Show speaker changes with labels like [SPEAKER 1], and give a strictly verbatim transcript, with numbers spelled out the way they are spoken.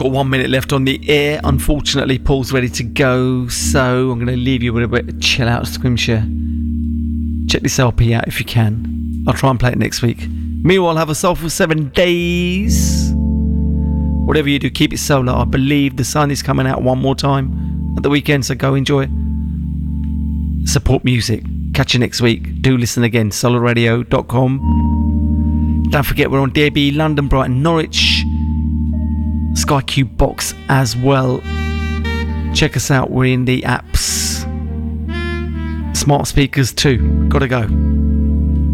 [SPEAKER 1] got one minute left on the air. Unfortunately, Paul's ready to go, so I'm going to leave you with a bit of chill out Scrimshire. Check this L P out if you can. I'll try and play it next week. Meanwhile, have a soulful seven days. Whatever you do, keep it solar. I believe the sun is coming out one more time at the weekend, so go enjoy it. Support music. Catch you next week. Do listen again. solar radio dot com. Don't forget we're on D A B London, Brighton, Norwich, Sky Q Box as well. Check us out. We're in the apps, smart speakers too. Gotta go.